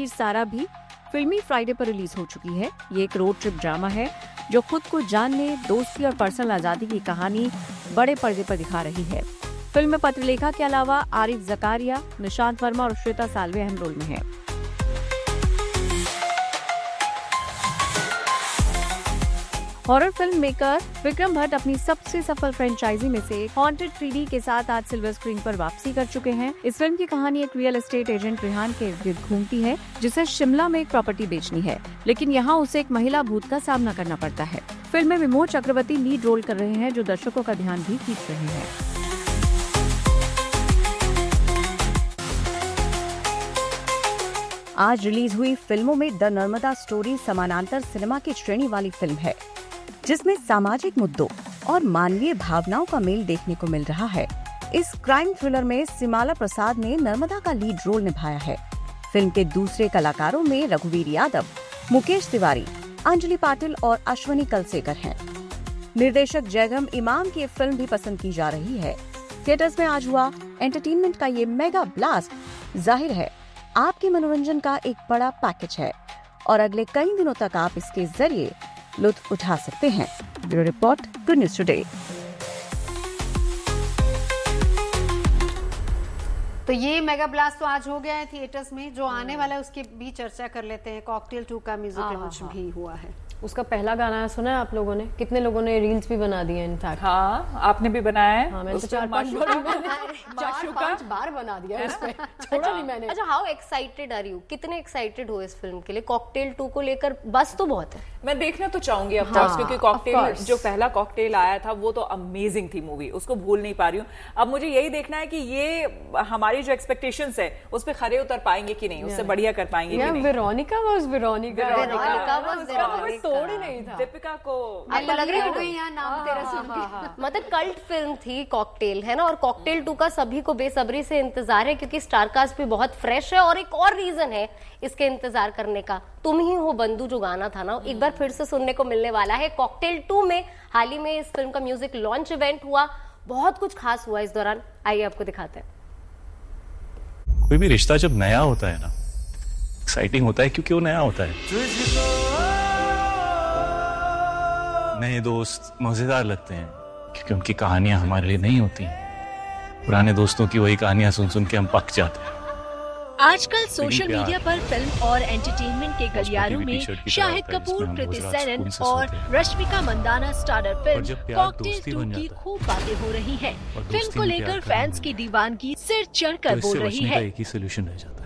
हीर सारा भी फिल्मी फ्राइडे पर रिलीज हो चुकी है। ये एक रोड ट्रिप ड्रामा है जो खुद को जानने, दोस्ती और पर्सनल आजादी की कहानी बड़े पर्दे पर दिखा रही है। फिल्म में पत्रलेखा के अलावा आरिफ जकारिया, निशांत वर्मा और श्वेता साल्वे अहम रोल में हैं। Horror film maker Vikram Bhatt अपनी सबसे सफल फ्रेंचाइजी में से हॉन्टेड 3D के साथ आज सिल्वर स्क्रीन पर वापसी कर चुके हैं। इस फिल्म की कहानी एक रियल एस्टेट एजेंट रेहान के इर्द गिर्द घूमती है, जिसे शिमला में एक प्रॉपर्टी बेचनी है, लेकिन यहाँ उसे एक महिला भूत का सामना करना पड़ता है। फिल्म में विमोद चक्रवर्ती लीड रोल कर रहे हैं, जो दर्शकों का ध्यान भी खींच रहे हैं। आज रिलीज हुई फिल्मों में द नर्मदा स्टोरी समानांतर सिनेमा की श्रेणी वाली फिल्म है, जिसमें सामाजिक मुद्दों और मानवीय भावनाओं का मेल देखने को मिल रहा है। इस क्राइम थ्रिलर में सिमाला प्रसाद ने नर्मदा का लीड रोल निभाया है। फिल्म के दूसरे कलाकारों में रघुवीर यादव, मुकेश तिवारी, अंजलि पाटिल और अश्वनी कलसेकर हैं। निर्देशक जयगम इमाम की फिल्म भी पसंद की जा रही है। थिएटर्स में आज हुआ एंटरटेनमेंट का ये मेगा ब्लास्ट जाहिर है आपके मनोरंजन का एक बड़ा पैकेज है और अगले कई दिनों तक आप इसके जरिए लुत्फ उठा सकते हैं। Bureau report, good news today. तो ये मेगा ब्लास्ट तो आज हो गया है थिएटर्स में। जो आने वाला है उसकी भी चर्चा कर लेते हैं। कॉकटेल 2 का म्यूजिक लॉन्च भी हुआ है। उसका पहला गाना सुना है आप लोगों ने? कितने लोगों ने रील्स भी बना दिए इनफैक्ट। हाँ, आपने भी बनाया है? हाँ, मैंने तो 4-5 बार बना दिया है उसपे। छोड़ा नहीं मैंने। अच्छा, हाउ एक्साइटेड आर यू? कितने एक्साइटेड हो इस फिल्म के लिए? कॉकटेल 2 को लेकर बस तो बहुत है। मैं देखना तो चाहूंगी ऑफ कोर्स, क्योंकि कॉकटेल जो पहला कॉकटेल आया था वो तो अमेजिंग थी मूवी, उसको भूल नहीं पा रही हूँ। अब मुझे यही देखना है कि ये हमारी जो एक्सपेक्टेशंस है उस पे खरे उतर पाएंगे कि नहीं, उससे बढ़िया कर पाएंगे कि नहीं। वेरोनिका तोड़ ही नहीं था। दीपिका को आपको लग रही हो गई यहाँ नाम तेरा सुन के। मतलब कल्ट फिल्म थी कॉकटेल, है ना? और कॉकटेल 2 का सभी को बेसब्री से इंतजार है, क्योंकि स्टारकास्ट भी बहुत फ्रेश है। और एक और रीजन है इसके इंतजार करने का, तुम ही हो बंधु जो गाना था ना, एक बार फिर से सुनने को मिलने वाला है। कॉकटेल 2 में हाल ही में इस फिल्म का म्यूजिक लॉन्च इवेंट हुआ, बहुत कुछ खास हुआ इस दौरान। आइए आपको दिखाते हैं। कोई भी रिश्ता जब नया होता है ना, एक्साइटिंग होता है क्योंकि वो नया होता है। नए दोस्त मजेदार लगते हैं क्योंकि उनकी कहानियां हमारे लिए नहीं होती हैं। पुराने दोस्तों की वही कहानियां सुन सुन के हम पक जाते हैं। आजकल सोशल मीडिया पर फिल्म और एंटरटेनमेंट के गलियारों में शाहिद कपूर, कृति सेनन और Rashmika Mandanna starrer film cocktail 2 की खूब बातें हो रही हैं। फिल्म को लेकर फैंस की दीवानगी सिर चढ़कर बोल रही है। एक ही सोल्यूशन रह जाता है।